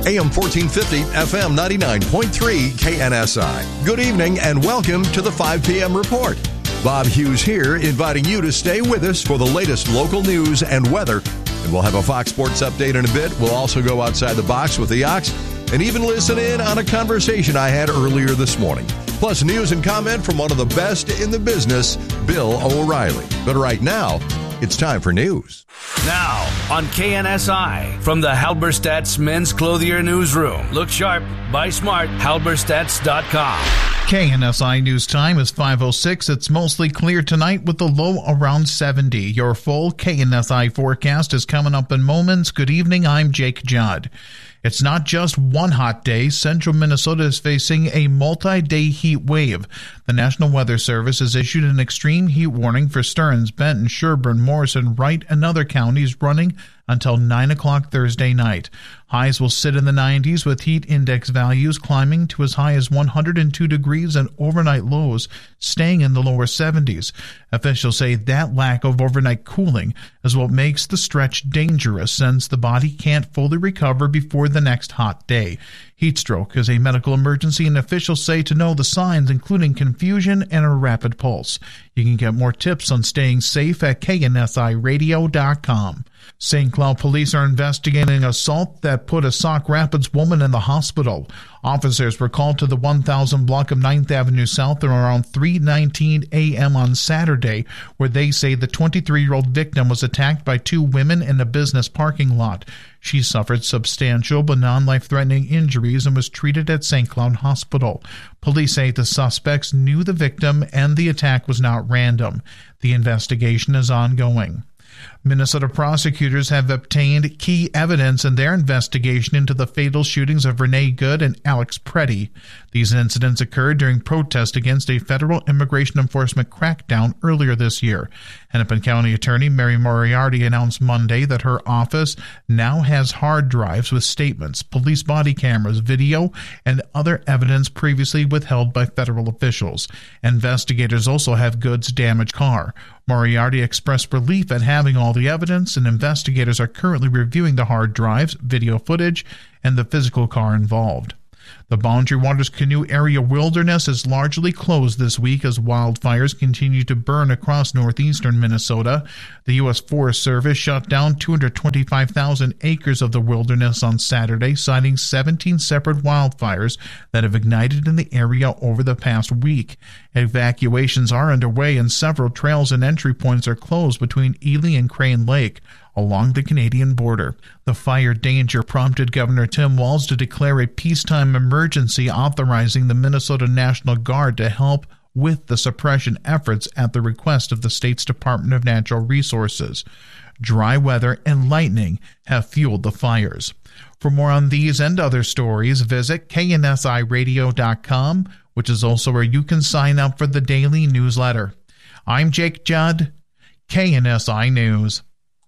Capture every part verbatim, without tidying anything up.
A M fourteen fifty, F M ninety-nine point three K N S I. Good evening and welcome to the five p.m. report. Bob Hughes here, inviting you to stay with us for the latest local news and weather. And we'll have a Fox Sports update in a bit. We'll also go outside the box with the Ox and even listen in on a conversation I had earlier this morning. Plus news and comment from one of the best in the business, Bill O'Reilly. But right now, it's time for news. Now on K N S I from the Halberstadt's Men's Clothier Newsroom. Look sharp, buy smart, halberstadts dot com. K N S I news time is five oh six. It's mostly clear tonight with the low around seventy. Your full K N S I forecast is coming up in moments. Good evening, I'm Jake Judd. It's not just one hot day. Central Minnesota is facing a multi-day heat wave. The National Weather Service has issued an extreme heat warning for Stearns, Benton, Sherburne, Morrison, Wright, and other counties running until nine o'clock Thursday night. Highs will sit in the nineties with heat index values climbing to as high as one hundred two degrees and overnight lows staying in the lower seventies. Officials say that lack of overnight cooling is what makes the stretch dangerous since the body can't fully recover before the next hot day. Heat stroke is a medical emergency, and officials say to know the signs, including confusion and a rapid pulse. You can get more tips on staying safe at K N S I radio dot com. Saint Cloud police are investigating assault that put a Sauk Rapids woman in the hospital. Officers were called to the one thousand block of ninth Avenue South around three nineteen a.m. on Saturday, where they say the twenty-three-year-old victim was attacked by two women in a business parking lot. She suffered substantial but non-life-threatening injuries and was treated at Saint Cloud Hospital. Police say the suspects knew the victim and the attack was not random. The investigation is ongoing. Minnesota prosecutors have obtained key evidence in their investigation into the fatal shootings of Renee Good and Alex Preddy. These incidents occurred during protest against a federal immigration enforcement crackdown earlier this year. Hennepin County Attorney Mary Moriarty announced Monday that her office now has hard drives with statements, police body cameras, video, and other evidence previously withheld by federal officials. Investigators also have Good's damaged car. Moriarty expressed relief at having all the evidence, and investigators are currently reviewing the hard drives, video footage, and the physical car involved. The Boundary Waters Canoe Area Wilderness is largely closed this week as wildfires continue to burn across northeastern Minnesota. The U S Forest Service shut down two hundred twenty-five thousand acres of the wilderness on Saturday, citing seventeen separate wildfires that have ignited in the area over the past week. Evacuations are underway and several trails and entry points are closed between Ely and Crane Lake along the Canadian border. The fire danger prompted Governor Tim Walz to declare a peacetime emergency, authorizing the Minnesota National Guard to help with the suppression efforts at the request of the state's Department of Natural Resources. Dry weather and lightning have fueled the fires. For more on these and other stories, visit K N S I radio dot com, which is also where you can sign up for the daily newsletter. I'm Jake Judd, K N S I News.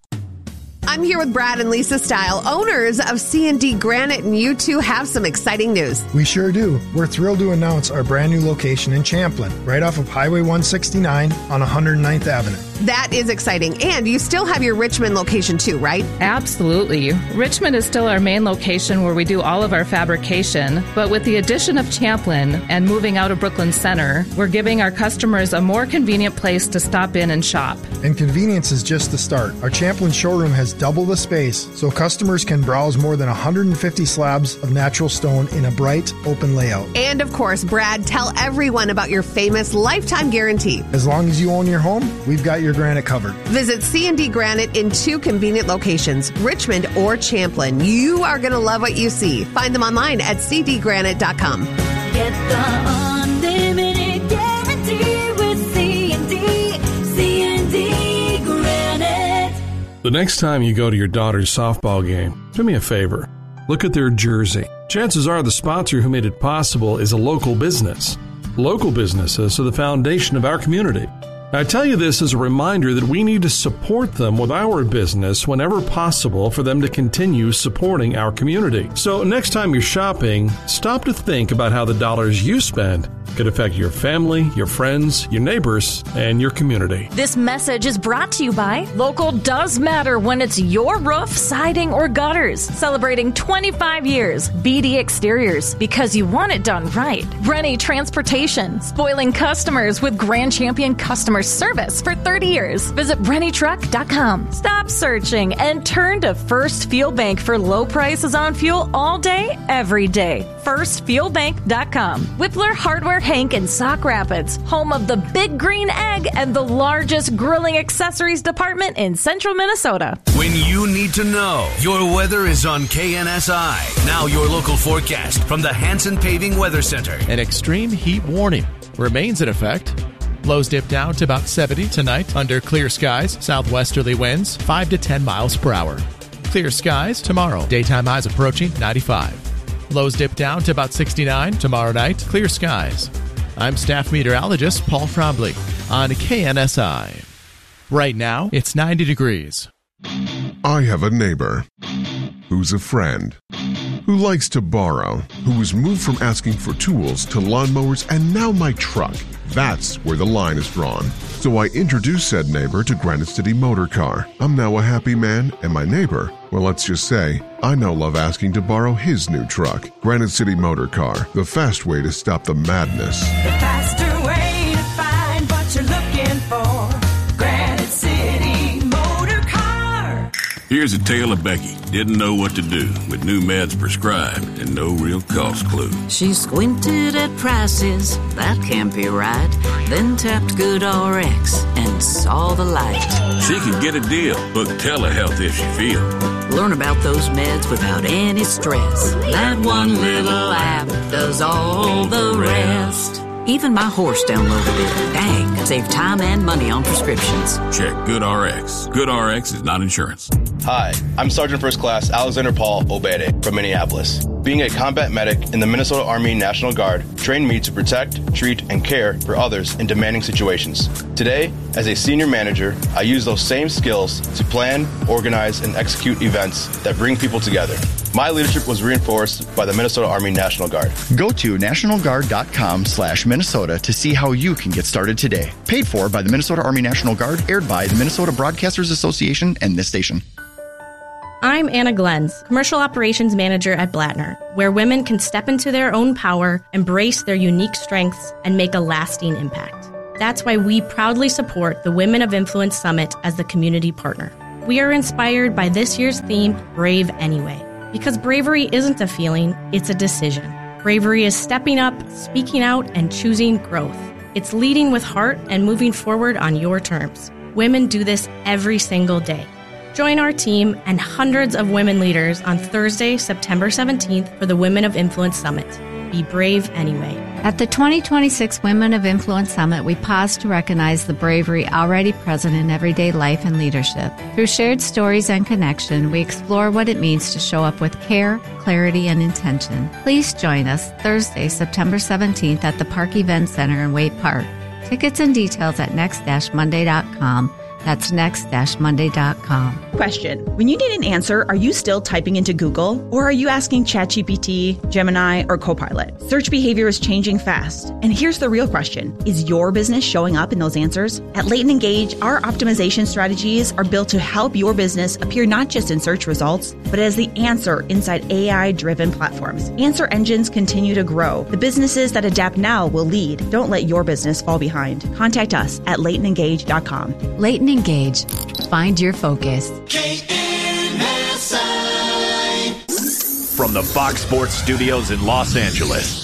I'm here with Brad and Lisa Stile, owners of C and D Granite, and you two have some exciting news. We sure do. We're thrilled to announce our brand new location in Champlin, right off of Highway one sixty-nine on one hundred ninth Avenue. That is exciting. And you still have your Richmond location too, right? Absolutely. Richmond is still our main location where we do all of our fabrication, but with the addition of Champlin and moving out of Brooklyn Center, we're giving our customers a more convenient place to stop in and shop. And convenience is just the start. Our Champlin showroom has double the space, so customers can browse more than one hundred fifty slabs of natural stone in a bright, open layout. And of course, Brad, tell everyone about your famous lifetime guarantee. As long as you own your home, we've got your granite covered. Visit C and D Granite in two convenient locations, Richmond or Champlin. You are going to love what you see. Find them online at c d granite dot com. Get the unlimited guarantee with C and D, C and D Granite. The next time you go to your daughter's softball game, do me a favor. Look at their jersey. Chances are the sponsor who made it possible is a local business. Local businesses are the foundation of our community. I tell you this as a reminder that we need to support them with our business whenever possible for them to continue supporting our community. So next time you're shopping, stop to think about how the dollars you spend could affect your family, your friends, your neighbors, and your community. This message is brought to you by Local Does Matter when it's your roof, siding, or gutters. Celebrating twenty-five years. B D Exteriors, because you want it done right. Rennie Transportation, spoiling customers with Grand Champion customer service for thirty years. Visit Rennie Truck dot com. Stop searching and turn to First Fuel Bank for low prices on fuel all day, every day. First Fuel Bank dot com. Whippler Hardware Hank in Sauk Rapids, home of the Big Green Egg and the largest grilling accessories department in central Minnesota. When you need to know, your weather is on K N S I. Now your local forecast from the Hanson Paving Weather Center. An extreme heat warning remains in effect. Lows dip down to about seventy tonight under clear skies, southwesterly winds five to ten miles per hour. Clear skies tomorrow, daytime highs approaching ninety-five. Lows dip down to about sixty-nine tomorrow night, clear skies. I'm staff meteorologist Paul Frombley on K N S I. Right now, it's ninety degrees. I have a neighbor who's a friend, who likes to borrow, who was moved from asking for tools to lawnmowers and now my truck. That's where the line is drawn. So I introduced said neighbor to Granite City Motor Car. I'm now a happy man, and my neighbor, well, let's just say, I now love asking to borrow his new truck. Granite City Motor Car, the fast way to stop the madness. The faster way to find what you're looking for. Granite City Motor Car. Here's a tale of Becky. Didn't know what to do with new meds prescribed and no real cost clue. She squinted at prices, that can't be right. Then tapped GoodRx and saw the light. She could get a deal. Book telehealth if she feel. Learn about those meds without any stress. That one little app does all the rest. Even my horse downloaded it. Dang, save time and money on prescriptions. Check GoodRx. GoodRx is not insurance. Hi, I'm Sergeant First Class Alexander Paul Obede from Minneapolis. Being a combat medic in the Minnesota Army National Guard trained me to protect, treat, and care for others in demanding situations. Today, as a senior manager, I use those same skills to plan, organize, and execute events that bring people together. My leadership was reinforced by the Minnesota Army National Guard. Go to nationalguard.com slash Minnesota to see how you can get started today. Paid for by the Minnesota Army National Guard, aired by the Minnesota Broadcasters Association and this station. I'm Anna Glenz, Commercial Operations Manager at Blattner, where women can step into their own power, embrace their unique strengths, and make a lasting impact. That's why we proudly support the Women of Influence Summit as the community partner. We are inspired by this year's theme, Brave Anyway, because bravery isn't a feeling, it's a decision. Bravery is stepping up, speaking out, and choosing growth. It's leading with heart and moving forward on your terms. Women do this every single day. Join our team and hundreds of women leaders on Thursday, September seventeenth for the Women of Influence Summit. Be brave anyway. At the twenty twenty-six Women of Influence Summit, we pause to recognize the bravery already present in everyday life and leadership. Through shared stories and connection, we explore what it means to show up with care, clarity, and intention. Please join us Thursday, September seventeenth at the Park Event Center in Waite Park. Tickets and details at next dash monday dot com. That's next dash monday dot com. Question. When you need an answer, are you still typing into Google? Or are you asking ChatGPT, Gemini, or Copilot? Search behavior is changing fast. And here's the real question. Is your business showing up in those answers? At Leighton Engage, our optimization strategies are built to help your business appear not just in search results, but as the answer inside A I-driven platforms. Answer engines continue to grow. The businesses that adapt now will lead. Don't let your business fall behind. Contact us at leighton engage dot com. Leighton Engage. Find your focus. K N S I. From the Fox Sports Studios in Los Angeles,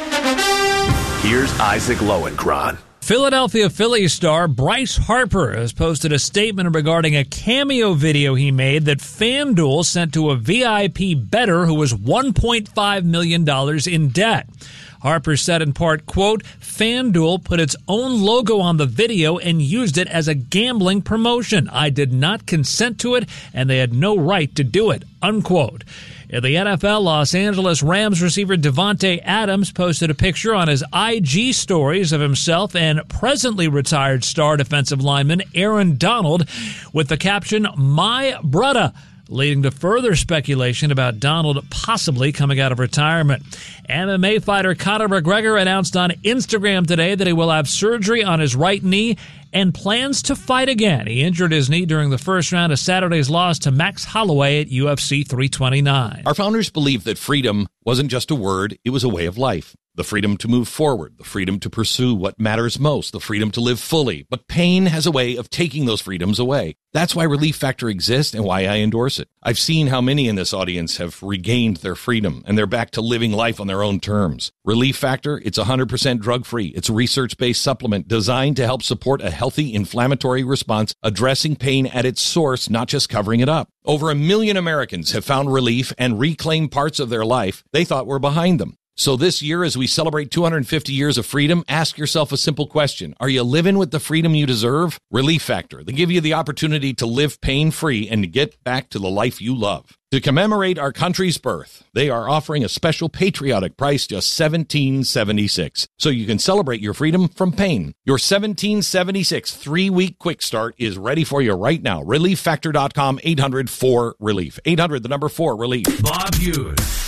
here's Isaac Lowenkron. Philadelphia Phillies star Bryce Harper has posted a statement regarding a cameo video he made that FanDuel sent to a V I P bettor who was one point five million dollars in debt. Harper said in part, quote, FanDuel put its own logo on the video and used it as a gambling promotion. I did not consent to it, and they had no right to do it, unquote. In the N F L, Los Angeles Rams receiver Devontae Adams posted a picture on his I G stories of himself and presently retired star defensive lineman Aaron Donald with the caption, My Brudda. leading to further speculation about Donald possibly coming out of retirement. M M A fighter Conor McGregor announced on Instagram today that he will have surgery on his right knee and plans to fight again. He injured his knee during the first round of Saturday's loss to Max Holloway at U F C three twenty-nine. Our founders believed that freedom wasn't just a word, it was a way of life. The freedom to move forward, the freedom to pursue what matters most, the freedom to live fully. But pain has a way of taking those freedoms away. That's why Relief Factor exists and why I endorse it. I've seen how many in this audience have regained their freedom and they're back to living life on their own terms. Relief Factor, it's one hundred percent drug-free. It's a research-based supplement designed to help support a healthy inflammatory response, addressing pain at its source, not just covering it up. Over a million Americans have found relief and reclaimed parts of their life they thought were behind them. So this year, as we celebrate two hundred fifty years of freedom, ask yourself a simple question. Are you living with the freedom you deserve? Relief Factor. They give you the opportunity to live pain-free and to get back to the life you love. To commemorate our country's birth, they are offering a special patriotic price, just seventeen dollars and seventy-six cents. So you can celebrate your freedom from pain. Your seventeen dollars and seventy-six cents three-week quick start is ready for you right now. relief factor dot com, eight hundred four relief. eight hundred, the number four, relief. Bob Hughes.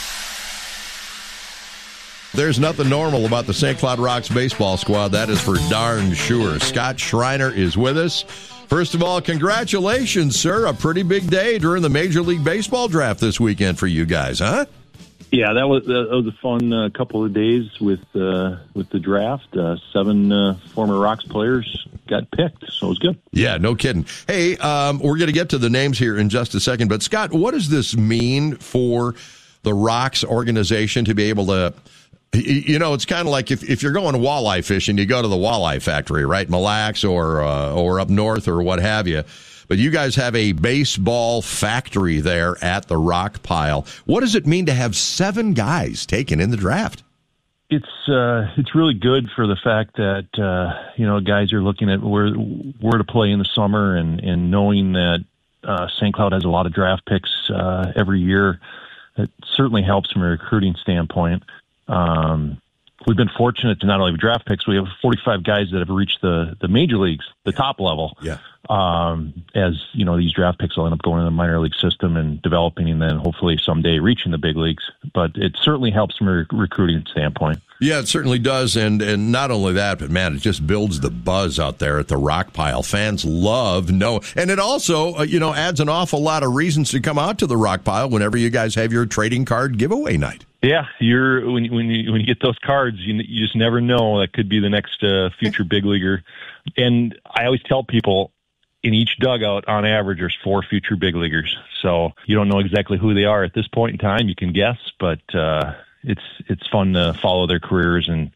There's nothing normal about the Saint Cloud Rocks baseball squad. That is for darn sure. Scott Schreiner is with us. First of all, congratulations, sir. A pretty big day during the Major League Baseball draft this weekend for you guys, huh? Yeah, that was, that was a fun uh, couple of days with uh, with the draft. Uh, seven uh, former Rocks players got picked, so it was good. Yeah, no kidding. Hey, um, we're going to get to the names here in just a second, but Scott, what does this mean for the Rocks organization to be able to... You know, it's kind of like if, if you're going walleye fishing, you go to the walleye factory, right? Mille Lacs or uh, or up north or what have you. But you guys have a baseball factory there at the Rock Pile. What does it mean to have seven guys taken in the draft? It's uh, it's really good for the fact that uh, you know guys are looking at where where to play in the summer and, and knowing that uh, Saint Cloud has a lot of draft picks uh, every year. It certainly helps from a recruiting standpoint. Um, we've been fortunate to not only have draft picks, we have forty-five guys that have reached the, the major leagues, the top level. Yeah. Um, as you know, these draft picks will end up going in the minor league system and developing and then hopefully someday reaching the big leagues. But it certainly helps from a rec- recruiting standpoint. Yeah, it certainly does. And, and not only that, but man, it just builds the buzz out there at the Rock Pile. Fans love no, and it also, uh, you know, adds an awful lot of reasons to come out to the Rock Pile whenever you guys have your trading card giveaway night. Yeah, you're when when you when you get those cards, you you just never know that could be the next uh, future big leaguer. And I always tell people, in each dugout, on average, there's four future big leaguers. So you don't know exactly who they are at this point in time. You can guess, but uh, it's it's fun to follow their careers and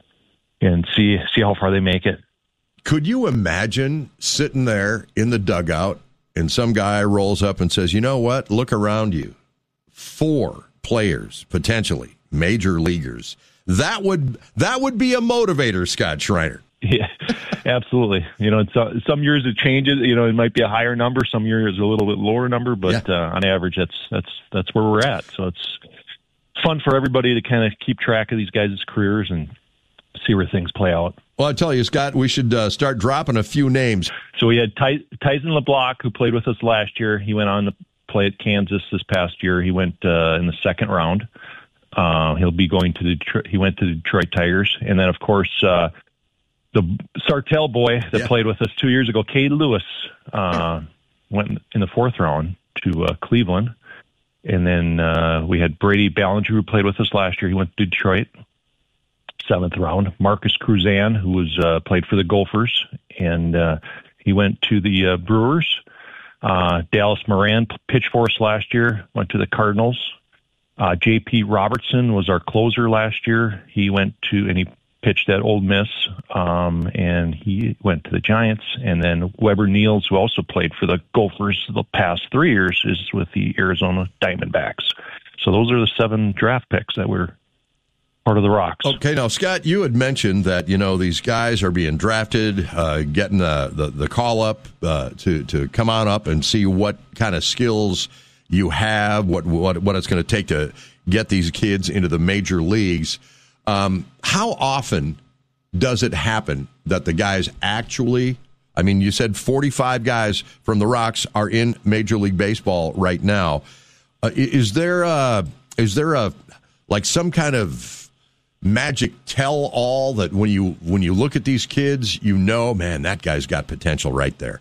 and see see how far they make it. Could you imagine sitting there in the dugout and some guy rolls up and says, "You know what? Look around you, four players, potentially major leaguers." That would that would be a motivator, Scott Schreiner. Yeah, absolutely. You know, it's, uh, some years it changes. You know, it might be a higher number. Some years a little bit lower number, but yeah. uh, on average, that's that's that's where we're at. So it's fun for everybody to kind of keep track of these guys' careers and see where things play out. Well, I tell you, Scott, we should uh, start dropping a few names. So we had Ty- Tyson LeBlanc, who played with us last year. He went on to play at Kansas this past year. He went uh, in the second round. Uh, he'll be going to the Detroit, he went to the Detroit Tigers. And then, of course, uh, the Sartell boy that yeah. played with us two years ago, Cade Lewis, uh, went in the fourth round to uh, Cleveland. And then uh, we had Brady Ballinger, who played with us last year. He went to Detroit, seventh round. Marcus Cruzan, who was uh, played for the Gophers, and uh, he went to the uh, Brewers. Uh, Dallas Moran pitched for us last year, went to the Cardinals. Uh, J P Robertson was our closer last year. He went to, and he pitched at Ole Miss, um, and he went to the Giants. And then Weber Niels, who also played for the Gophers the past three years, is with the Arizona Diamondbacks. So those are the seven draft picks that were part of the Rocks. Okay, now, Scott, you had mentioned that, you know, these guys are being drafted, uh, getting the, the, the call up uh, to, to come on up and see what kind of skills you have, what what, what it's going to take to get these kids into the major leagues. Um, how often does it happen that the guys actually I mean, you said forty-five guys from the Rocks are in Major League Baseball right now. Uh, is there a, is there a like some kind of magic tell-all that when you when you look at these kids, you know, man, that guy's got potential right there?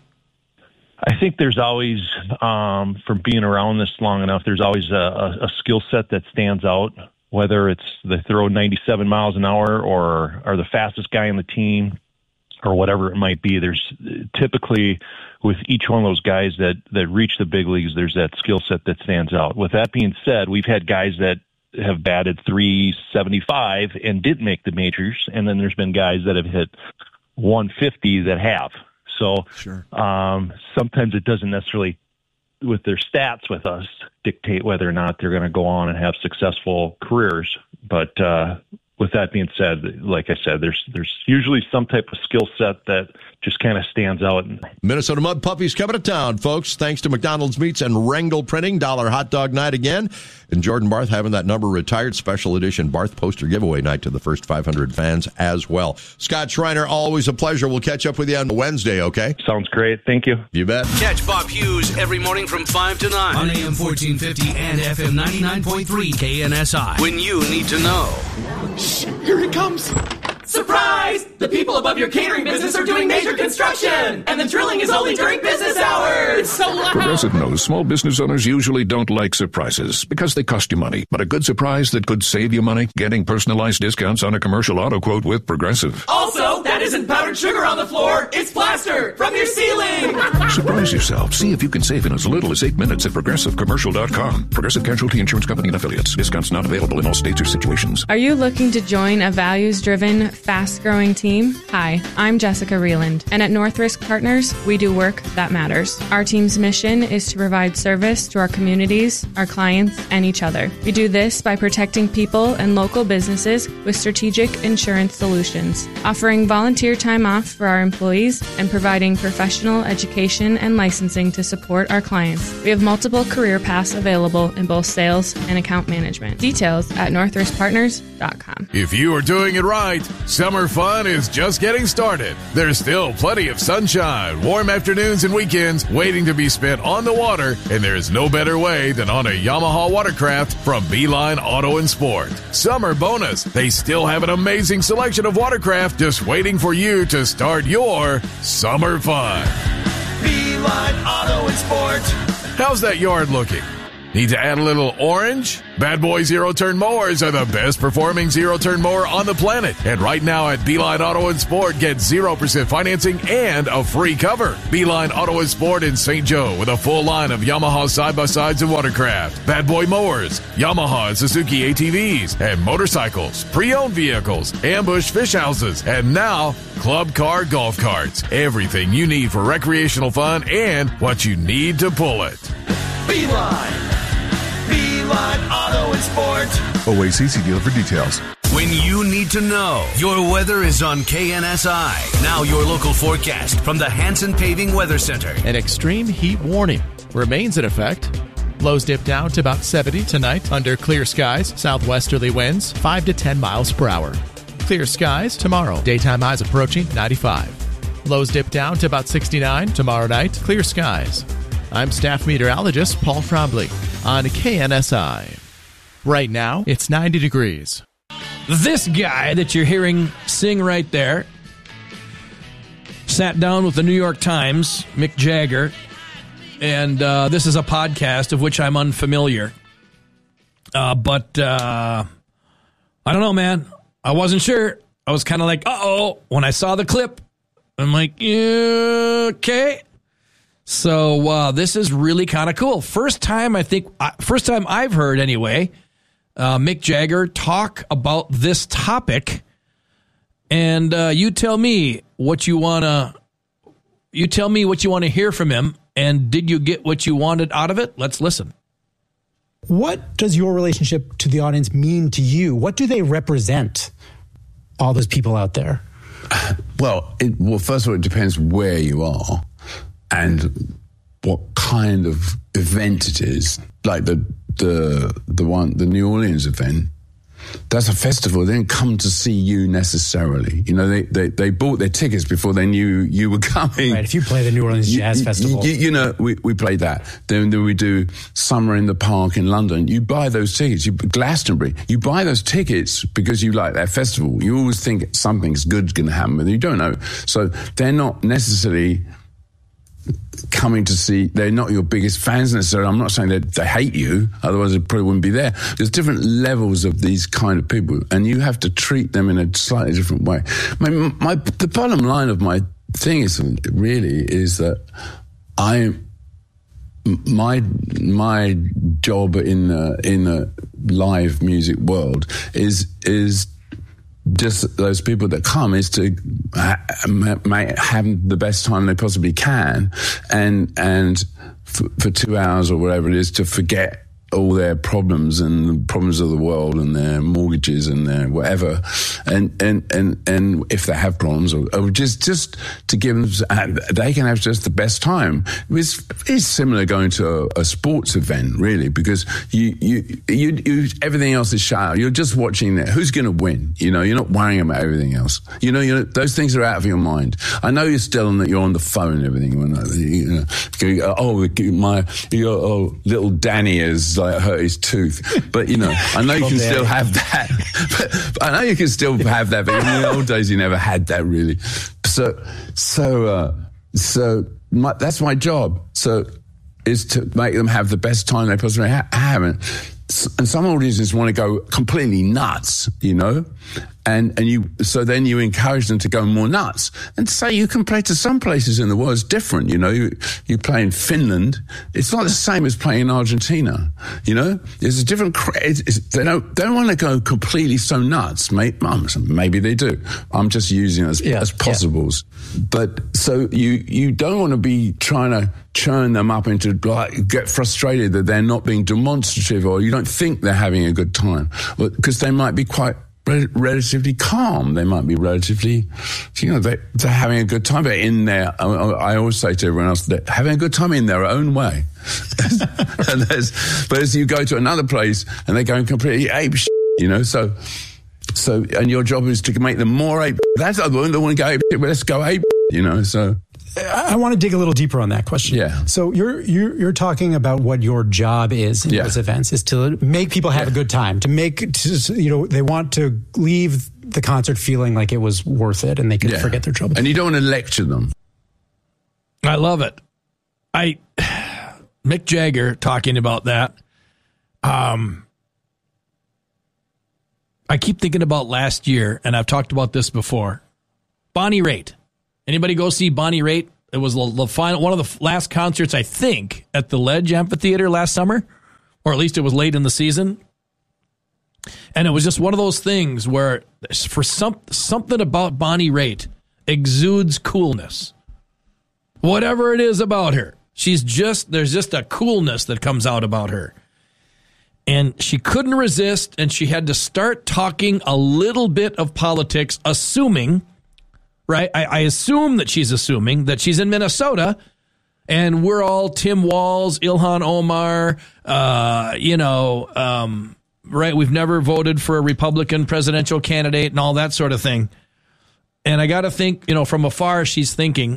I think there's always, um, from being around this long enough, there's always a, a, a skill set that stands out, whether it's they throw ninety-seven miles an hour or are the fastest guy on the team or whatever it might be. There's typically with each one of those guys that, that reach the big leagues, there's that skill set that stands out. With that being said, we've had guys that have batted three seventy-five and didn't make the majors, and then there's been guys that have hit one fifty that have. So sure. um, sometimes it doesn't necessarily, with their stats with us, dictate whether or not they're going to go on and have successful careers. But uh, with that being said, like I said, there's there's usually some type of skill set that just kind of stands out. Minnesota Mud Puppies coming to town, folks, thanks to McDonald's Meats and Wrangell Printing. Dollar Hot Dog Night again. And Jordan Barth having that number retired. Special edition Barth poster giveaway night to the first five hundred fans as well. Scott Schreiner, always a pleasure. We'll catch up with you on Wednesday, okay? Sounds great. Thank you. You bet. Catch Bob Hughes every morning from five to nine on A M fourteen fifty and F M ninety-nine point three K N S I. When you need to know. Shh, here he comes. Surprise! The people above your catering business are doing major construction, and the drilling is only during business hours. It's so loud. Progressive knows small business owners usually don't like surprises because they cost you money. But a good surprise that could save you money? Getting personalized discounts on a commercial auto quote with Progressive. Also, that isn't powdered sugar on the floor. It's plaster from your ceiling. Surprise yourself. See if you can save in as little as eight minutes at progressive commercial dot com. Progressive Casualty Insurance Company and Affiliates. Discounts not available in all states or situations. Are you looking to join a values-driven, fast-growing team? Hi, I'm Jessica Reeland, and at North Risk Partners, we do work that matters. Our team's mission is to provide service to our communities, our clients, and each other. We do this by protecting people and local businesses with strategic insurance solutions, offering volunteer time off for our employees, and providing professional education and licensing to support our clients. We have multiple career paths available in both sales and account management. Details at north risk partners dot com. If you are doing it right, summer fun is just getting started. There's still plenty of sunshine, warm afternoons and weekends waiting to be spent on the water, and there's no better way than on a Yamaha watercraft from Beeline Auto and Sport. Summer bonus, they still have an amazing selection of watercraft just waiting for you to start your summer fun. Beeline Auto and Sport. How's that yard looking? Need to add a little orange? Bad Boy zero-turn mowers are the best performing zero-turn mower on the planet. And right now at Beeline Auto and Sport, get zero percent financing and a free cover. Beeline Auto and Sport in Saint Joe with a full line of Yamaha side-by-sides and watercraft, Bad Boy mowers, Yamaha and Suzuki A T Vs, and motorcycles, pre-owned vehicles, ambush fish houses, and now club car golf carts. Everything you need for recreational fun and what you need to pull it. Beeline. Beeline Auto and Sport. O A C C dealer for details. When you need to know, your weather is on K N S I. Now your local forecast from the Hanson Paving Weather Center. An extreme heat warning remains in effect. Lows dip down to about seventy tonight under clear skies, southwesterly winds five to ten miles per hour. Clear skies tomorrow, daytime highs approaching ninety-five. Lows dip down to about sixty-nine tomorrow night, clear skies. I'm staff meteorologist Paul Trombley on K N S I. Right now, it's ninety degrees. This guy that you're hearing sing right there sat down with the New York Times, Mick Jagger, and uh, this is a podcast of which I'm unfamiliar. Uh, but uh, I don't know, man. I wasn't sure. I was kind of like, uh-oh, when I saw the clip. I'm like, yeah, okay. So uh, this is really kind of cool. First time, I think, uh, first time I've heard anyway, uh, Mick Jagger talk about this topic. And uh, you tell me what you want to, you tell me what you want to hear from him. And did you get what you wanted out of it? Let's listen. What does your relationship to the audience mean to you? What do they represent, all those people out there? Well, it, well, first of all, it depends where you are and what kind of event it is. Like the the the one the New Orleans event, that's a festival. They didn't come to see you necessarily. You know, they, they, they bought their tickets before they knew you were coming. Right, if you play the New Orleans Jazz you, Festival. You, you know, we, we played that. Then, then we do Summer in the Park in London. You buy those tickets. You, Glastonbury. You buy those tickets because you like that festival. You always think something's good's going to happen, but you don't know. So they're not necessarily coming to see, they're not your biggest fans necessarily. I'm not saying that they hate you, otherwise they probably wouldn't be there. There's different levels of these kind of people, and you have to treat them in a slightly different way. My, my the bottom line of my thing is really is that I my my job in the, in the live music world is is just those people that come is to ha- have the best time they possibly can, and and f- for two hours or whatever it is, to forget all their problems and the problems of the world and their mortgages and their whatever, and and and, and if they have problems, or, or just just to give them, they can have just the best time. It's, it's similar going to a, a sports event, really, because you you, you you everything else is shut out. You're just watching that. Who's going to win? You know, you're not worrying about everything else. You know, you know, those things are out of your mind. I know you're still on that. You're on the phone and everything. When you know, oh my, your oh, little Danny is like hurt his tooth, but you know, I know you can still have that. But, but I know you can still have that, but in the old days you never had that really. So, so, uh, so my, that's my job. So, is to make them have the best time they possibly ha- have. And, and some audiences want to go completely nuts, you know, and and you so then you encourage them to go more nuts, and say you can play to some places in the world. It's different, you know. You you play in Finland, it's not the same as playing in Argentina, you know. There's a different. It's, it's, they don't they don't want to go completely so nuts. Maybe, maybe they do. I'm just using it as, yeah, as possibles. Yeah. But so you you don't want to be trying to churn them up into, like, get frustrated that they're not being demonstrative, or you don't think they're having a good time, because they might be quite relatively calm. They might be relatively, you know, they, they're having a good time. But in their, I always say to everyone else, they're having a good time in their own way. And there's, but as you go to another place and they're going completely ape shit, you know, so, so, and your job is to make them more ape. That's the one that want to go ape shit, but let's go ape, you know, so. I want to dig a little deeper on that question. Yeah. So you're you're you're talking about what your job is in yeah. those events, is to make people have yeah. a good time, to make to, you know, they want to leave the concert feeling like it was worth it and they can yeah. forget their trouble. And you don't want to lecture them. I love it. I Mick Jagger talking about that. Um, I keep thinking about last year, and I've talked about this before. Bonnie Raitt. Anybody go see Bonnie Raitt? It was the, the final, one of the last concerts, I think, at the Ledge Amphitheater last summer, or at least it was late in the season. And it was just one of those things where, for some something about Bonnie Raitt exudes coolness. Whatever it is about her, she's just there's just a coolness that comes out about her. And she couldn't resist, and she had to start talking a little bit of politics, assuming. Right, I, I assume that she's assuming that she's in Minnesota, and we're all Tim Walz, Ilhan Omar, uh, you know, um, right? We've never voted for a Republican presidential candidate and all that sort of thing. And I got to think, you know, from afar, she's thinking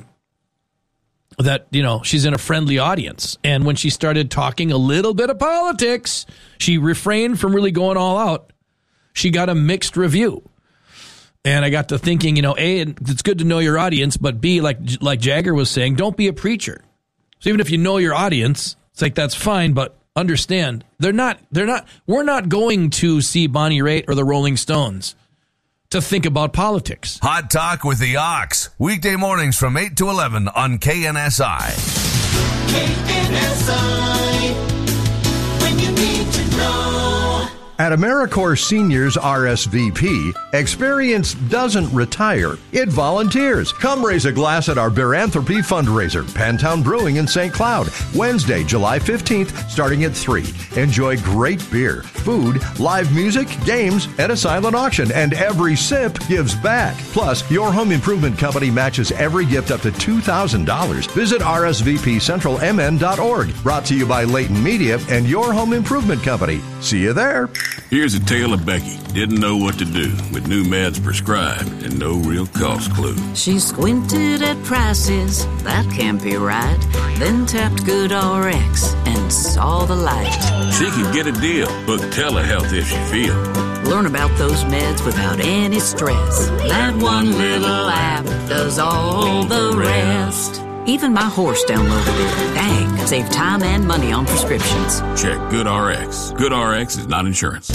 that, you know, she's in a friendly audience. And when she started talking a little bit of politics, she refrained from really going all out. She got a mixed review. And I got to thinking, you know, A, it's good to know your audience, but B, like like Jagger was saying, don't be a preacher. So even if you know your audience, it's like, that's fine, but understand, they're not, they're not, we're not going to see Bonnie Raitt or the Rolling Stones to think about politics. Hot Talk with the Ox, weekday mornings from eight to eleven on K N S I. K N S I, when you need to know. At AmeriCorps Seniors R S V P, experience doesn't retire, it volunteers. Come raise a glass at our Beeranthropy fundraiser, Pantown Brewing in Saint Cloud, Wednesday, July fifteenth, starting at three. Enjoy great beer, food, live music, games, and a silent auction, and every sip gives back. Plus, your home improvement company matches every gift up to two thousand dollars. Visit R S V P central M N dot org. Brought to you by Leighton Media and your home improvement company. See you there. Here's a tale of Becky. Didn't know what to do with new meds prescribed and no real cost clue. She squinted at prices, that can't be right. Then tapped GoodRx and saw the light. She can get a deal. Book telehealth if she feels. Learn about those meds without any stress. That one little app does all the rest. Even my horse downloaded it. Dang, save time and money on prescriptions. Check GoodRx. GoodRx is not insurance.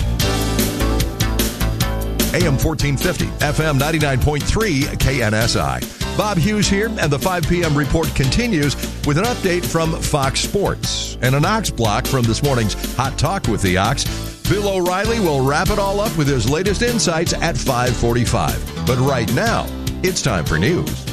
A M fourteen fifty, F M ninety-nine point three, K N S I. Bob Hughes here, and the five p.m. report continues with an update from Fox Sports and an Ox block from this morning's Hot Talk with the Ox. Bill O'Reilly will wrap it all up with his latest insights at five forty-five. But right now, it's time for news.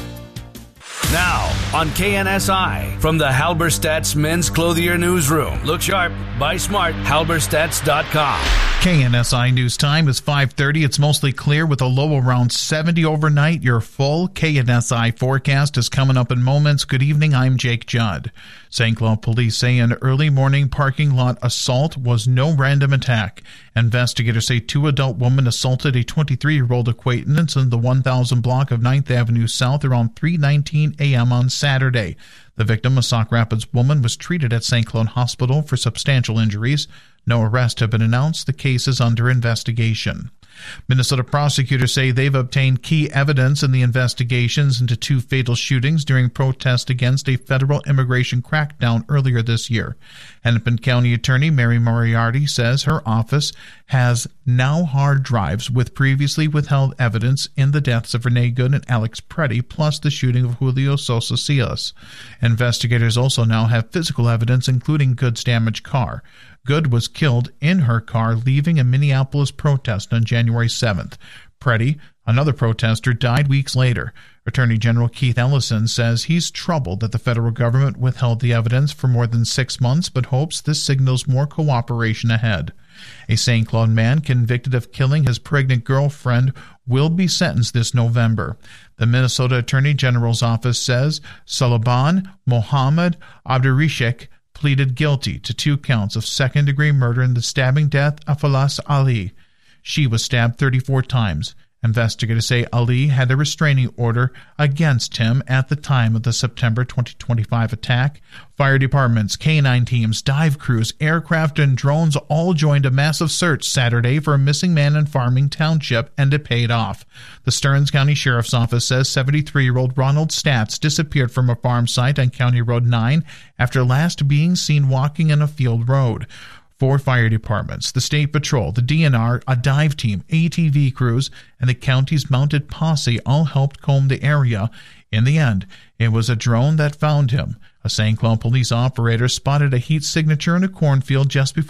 Now, on K N S I, from the Halberstadt's Men's Clothier Newsroom. Look sharp, buy smart, halberstadts dot com. K N S I News Time is five thirty. It's mostly clear with a low around seventy overnight. Your full K N S I forecast is coming up in moments. Good evening, I'm Jake Judd. Saint Cloud police say an early morning parking lot assault was no random attack. Investigators say two adult women assaulted a twenty-three-year-old acquaintance in the one thousand block of ninth Avenue South around three nineteen a.m. on Saturday. The victim, a Sauk Rapids woman, was treated at Saint Cloud Hospital for substantial injuries. No arrests have been announced. The case is under investigation. Minnesota prosecutors say they've obtained key evidence in the investigations into two fatal shootings during protests against a federal immigration crackdown earlier this year. Hennepin County Attorney Mary Moriarty says her office has now hard drives with previously withheld evidence in the deaths of Renee Good and Alex Preddy, plus the shooting of Julio Sosa Silas. Investigators also now have physical evidence, including Good's damaged car. Good was killed in her car leaving a Minneapolis protest on January seventh. Preddy, another protester, died weeks later. Attorney General Keith Ellison says he's troubled that the federal government withheld the evidence for more than six months, but hopes this signals more cooperation ahead. A Saint Cloud man convicted of killing his pregnant girlfriend will be sentenced this November. The Minnesota Attorney General's office says Sulaiman Mohammed Abdirishik pleaded guilty to two counts of second-degree murder in the stabbing death of Falas Ali. She was stabbed thirty-four times. Investigators say Ali had a restraining order against him at the time of the September twenty twenty-five attack. Fire departments, K nine teams, dive crews, aircraft, and drones all joined a massive search Saturday for a missing man in Farming Township, and it paid off. The Stearns County Sheriff's Office says seventy-three-year-old Ronald Statz disappeared from a farm site on County Road nine after last being seen walking in a field road. Four fire departments, the State Patrol, the D N R, a dive team, A T V crews, and the county's mounted posse all helped comb the area. In the end, it was a drone that found him. A Saint Cloud police operator spotted a heat signature in a cornfield just before